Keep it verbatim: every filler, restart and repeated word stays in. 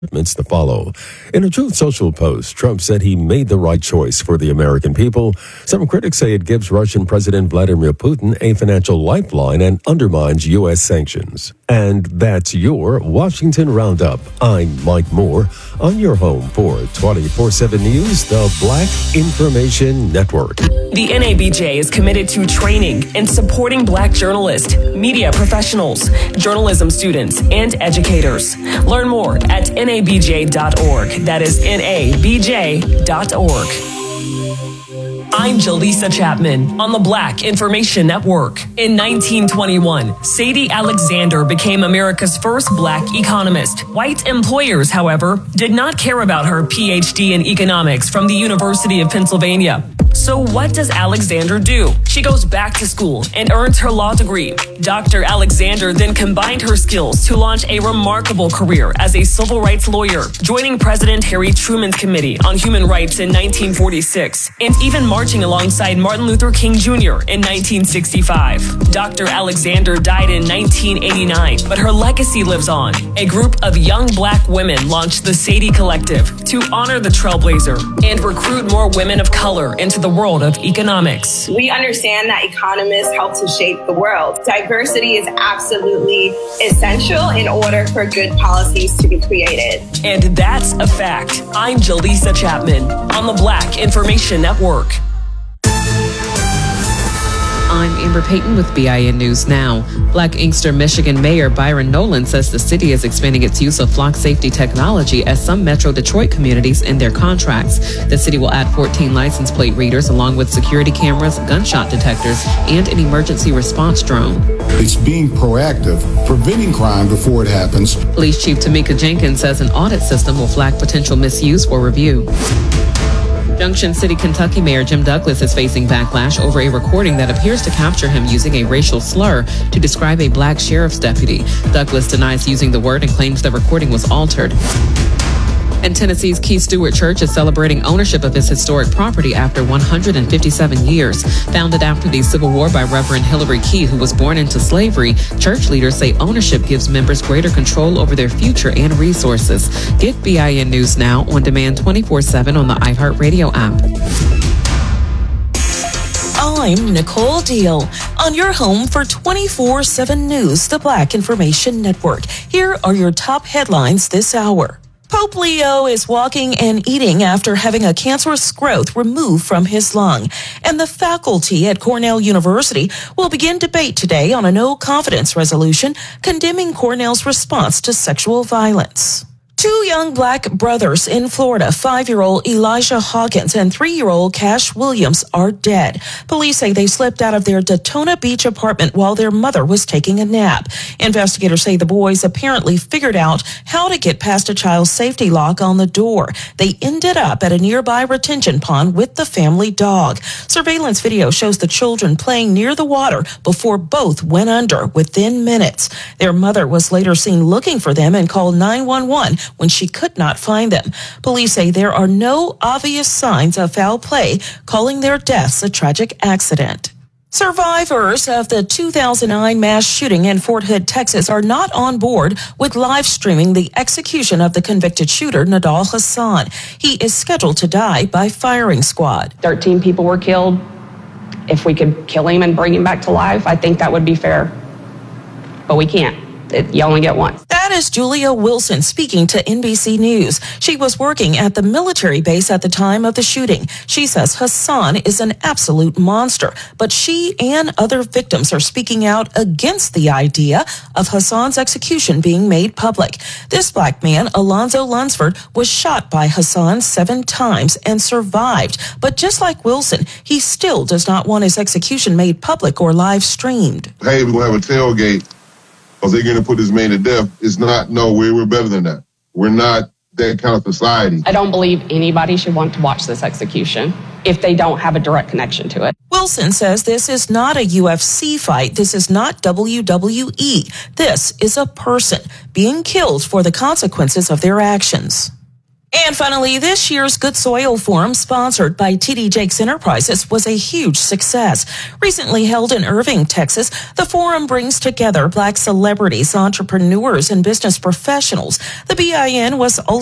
It's to follow. In a Truth Social post, Trump said he made the right choice for the American people. Some critics say it gives Russian President Vladimir Putin a financial lifeline and undermines U S sanctions. And that's your Washington Roundup. I'm Mike Moore on your home for twenty-four seven News, the Black Information Network. The N A B J is committed to training and supporting Black journalists, media professionals, journalism students, and educators. Learn more at N A B J dot org. That is N A B J dot org. I'm Jaleesa Chapman on the Black Information Network. In nineteen twenty-one, Sadie Alexander became America's first Black economist. White employers, however, did not care about her P H D in economics from the University of Pennsylvania. So what does Alexander do? She goes back to school and earns her law degree. Doctor Alexander then combined her skills to launch a remarkable career as a civil rights lawyer, joining President Harry Truman's Committee on Human Rights in nineteen forty-six, and even marching alongside Martin Luther King Junior in nineteen sixty-five. Doctor Alexander died in nineteen eighty-nine, but her legacy lives on. A group of young Black women launched the Sadie Collective to honor the trailblazer and recruit more women of color into the world of economics. We understand that economists help to shape the world. Diversity is absolutely essential in order for good policies to be created. And that's a fact. I'm Jaleesa Chapman on the Black Information Network. I'm Amber Payton with B I N News Now. Black Inkster, Michigan Mayor Byron Nolan says the city is expanding its use of flock safety technology as some Metro Detroit communities in their contracts. The city will add fourteen license plate readers along with security cameras, gunshot detectors, and an emergency response drone. It's being proactive, preventing crime before it happens. Police Chief Tamika Jenkins says an audit system will flag potential misuse for review. Junction City, Kentucky Mayor Jim Douglas is facing backlash over a recording that appears to capture him using a racial slur to describe a Black sheriff's deputy. Douglas denies using the word and claims the recording was altered. And Tennessee's Key Stewart Church is celebrating ownership of its historic property after one hundred fifty-seven years. Founded after the Civil War by Reverend Hillary Key, who was born into slavery, church leaders say ownership gives members greater control over their future and resources. Get B I N News Now on demand twenty-four seven on the iHeartRadio app. I'm Nicole Deal on your home for twenty-four seven News, the Black Information Network. Here are your top headlines this hour. Pope Leo is walking and eating after having a cancerous growth removed from his lung. And the faculty at Cornell University will begin debate today on a no-confidence resolution condemning Cornell's response to sexual violence. Two young Black brothers in Florida, five-year-old Elijah Hawkins and three-year-old Cash Williams, are dead. Police say they slipped out of their Daytona Beach apartment while their mother was taking a nap. Investigators say the boys apparently figured out how to get past a child's safety lock on the door. They ended up at a nearby retention pond with the family dog. Surveillance video shows the children playing near the water before both went under within minutes. Their mother was later seen looking for them and called nine one one when she could not find them. Police say there are no obvious signs of foul play, calling their deaths a tragic accident. Survivors of the two thousand nine mass shooting in Fort Hood, Texas, are not on board with live streaming the execution of the convicted shooter, Nidal Hasan. He is scheduled to die by firing squad. thirteen people were killed. If we could kill him and bring him back to life, I think that would be fair. But we can't. It, you only get one. That is Julia Wilson speaking to N B C News. She was working at the military base at the time of the shooting. She says Hasan is an absolute monster, but she and other victims are speaking out against the idea of Hasan's execution being made public. This Black man, Alonzo Lunsford, was shot by Hasan seven times and survived. But just like Wilson, he still does not want his execution made public or live streamed. Hey, we're going to have a tailgate. Are they going to put this man to death? It's not, no, we're, we're better than that. We're not that kind of society. I don't believe anybody should want to watch this execution if they don't have a direct connection to it. Wilson says this is not a U F C fight. This is not W W E. This is a person being killed for the consequences of their actions. And finally, this year's Good Soil Forum, sponsored by T D Jakes Enterprises, was a huge success. Recently held in Irving, Texas, the forum brings together Black celebrities, entrepreneurs, and business professionals. The B I N was also